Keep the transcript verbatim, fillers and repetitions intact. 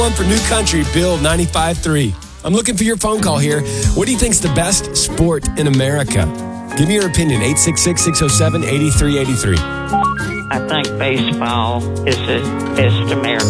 One for New Country, Bill ninety-five three. I'm looking for your phone call here. What do you think's the best sport in America? Give me your opinion, eight six six, six oh seven, eight three eight three. I think baseball is the best American